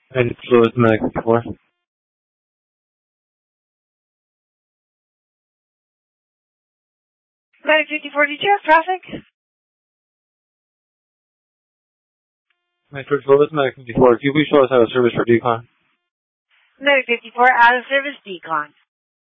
And fluids, medic 54. Medic 54, did you have traffic? Medic fluids, medic 54. Can you please show us out of service for decon? Medic 54, out of service decon.